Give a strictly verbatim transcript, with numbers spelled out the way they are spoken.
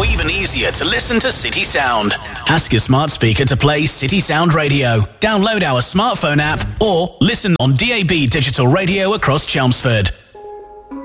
now even easier to listen to City Sound. Ask your smart speaker to play City Sound Radio. Download our smartphone app or listen on D A B digital radio across Chelmsford.